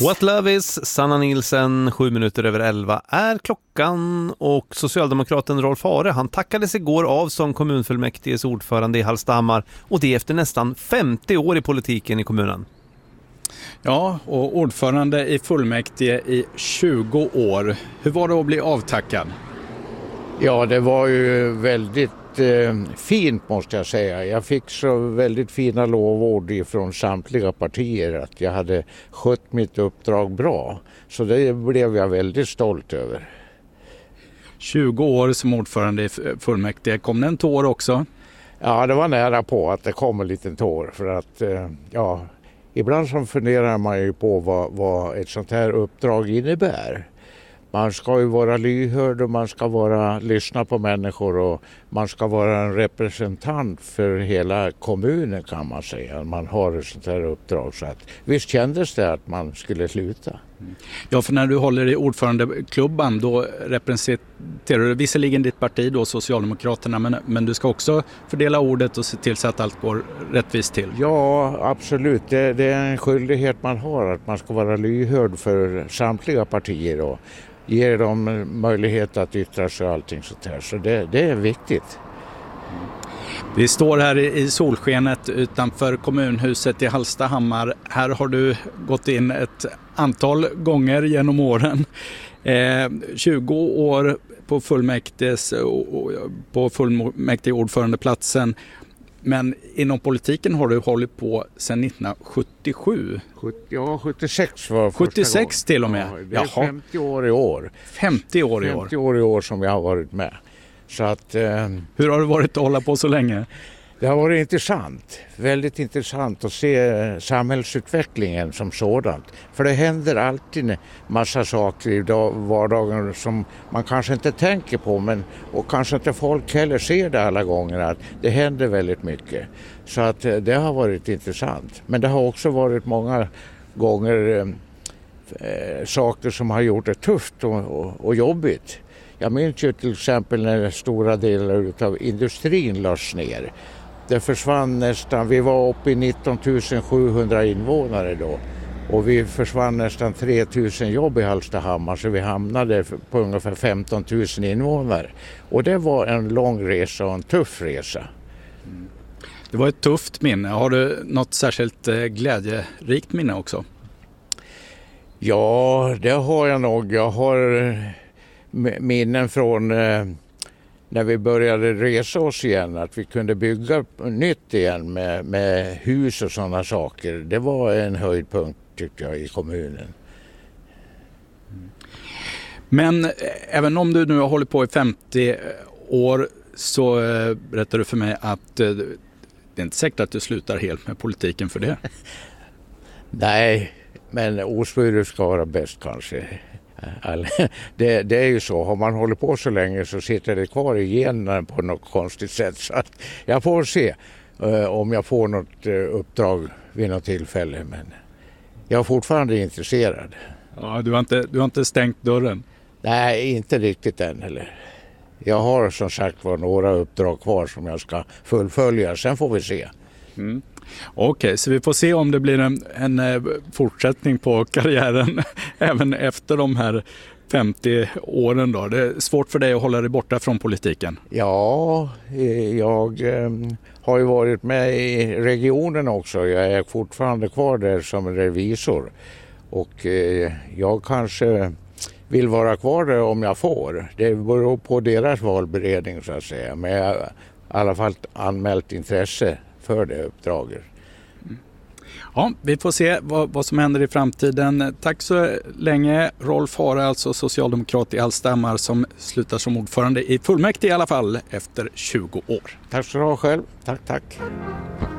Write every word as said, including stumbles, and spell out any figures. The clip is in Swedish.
What Love Is, Sanna Nielsen, sju minuter över elva är klockan, och socialdemokraten Rolf Hare, han tackades igår av som kommunfullmäktiges ordförande i Hallstahammar, och det efter nästan femtio år i politiken i kommunen. Ja, och ordförande i fullmäktige i tjugo år. Hur var det att bli avtackad? Ja, det var ju väldigt eh, fint måste jag säga. Jag fick så väldigt fina lovord från samtliga partier att jag hade skött mitt uppdrag bra. Så det blev jag väldigt stolt över. tjugo år som ordförande i fullmäktige. Kom det en tår också? Ja, det var nära på att det kom en liten tår. För att, eh, ja, ibland så funderar man ju på vad, vad ett sånt här uppdrag innebär. Man ska ju vara lyhörd och man ska vara, lyssna på människor, och man ska vara en representant för hela kommunen, kan man säga. Man har ett sånt här uppdrag, så att visst kändes det att man skulle sluta. Ja, för när du håller i ordförandeklubban då representerar du visserligen ditt parti då, Socialdemokraterna, men, men du ska också fördela ordet och se till så att allt går rättvist till. Ja, absolut. Det, det är en skyldighet man har, att man ska vara lyhörd för samtliga partier och ge dem möjlighet att yttra sig och allting sånt här. Så det, det är viktigt. Vi står här i solskenet utanför kommunhuset i Hallstahammar. Här har du gått in ett antal gånger genom åren. Eh, tjugo år på fullmäktiges, på fullmäktige ordförandeplatsen. Men inom politiken har du hållit på sedan nittonhundrasjuttiosju. Ja, sjuttiosex var första sjuttiosex gången. till och med. Ja, det är femtio år i år. femtio år i år. femtio år i år som jag har varit med. Så att, eh, hur har det varit att hålla på så länge? Det har varit intressant. Väldigt intressant att se samhällsutvecklingen som sådant. För det händer alltid en massa saker i vardagen som man kanske inte tänker på, men, och kanske inte folk heller ser det alla gånger, att det händer väldigt mycket. Så att det har varit intressant. Men det har också varit många gånger eh, saker som har gjort det tufft och, och, och jobbigt. Jag minns ju till exempel när stora delar av industrin lades ner. Det försvann nästan, vi var uppe i nitton tusen sjuhundra invånare då. Och vi försvann nästan tre tusen jobb i Hallstahammar, så vi hamnade på ungefär femton tusen invånare. Och det var en lång resa och en tuff resa. Det var ett tufft minne. Har du något särskilt glädjerikt minne också? Ja, det har jag nog. Jag har minnen från eh, när vi började resa oss igen, att vi kunde bygga nytt igen med, med hus och sådana saker. Det var en höjdpunkt tyckte jag i kommunen. Men eh, även om du nu har hållit på i femtio år, så eh, berättar du för mig att eh, det är inte säkert att du slutar helt med politiken för det. Nej, men osvuret ska vara bäst kanske. Det, det är ju så, har man hållit på så länge så sitter det kvar i generna på något konstigt sätt. Så att jag får se uh, om jag får något uh, uppdrag vid något tillfälle, men jag är fortfarande intresserad. Ja, du har inte, du har inte stängt dörren? Nej, inte riktigt än heller. Jag har som sagt var några uppdrag kvar som jag ska fullfölja, sen får vi se. Mm. Okej, okay, så vi får se om det blir en, en fortsättning på karriären även efter de här femtio åren då. Det är svårt för dig att hålla dig borta från politiken. Ja, jag eh, har ju varit med i regionen också. Jag är fortfarande kvar där som revisor. Och eh, jag kanske vill vara kvar där om jag får. Det beror på deras valberedning så att säga. Men jag har i alla fall anmält intresse för det uppdraget. Ja, vi får se vad, vad som händer i framtiden. Tack så länge, Rolf Hare, alltså socialdemokrat i Hallstahammar, som slutar som ordförande i fullmäktige i alla fall efter tjugo år. Tack så du ha själv. Tack, tack.